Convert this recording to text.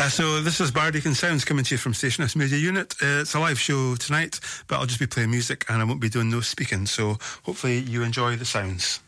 So this is Bardic and Sounds coming to you from Station S Media Unit. It's a live show tonight, but I'll just be playing music and I won't be doing no speaking, so hopefully you enjoy the sounds.